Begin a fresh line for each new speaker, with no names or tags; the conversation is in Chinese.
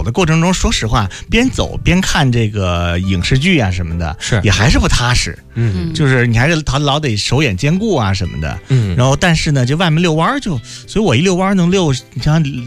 走的过程中，说实话，边走边看这个影视剧啊什么的，
是
也还是不踏实。就是你还是老得手眼兼顾啊什么的。然后但是呢，这外面遛弯所以我一遛弯能遛，你像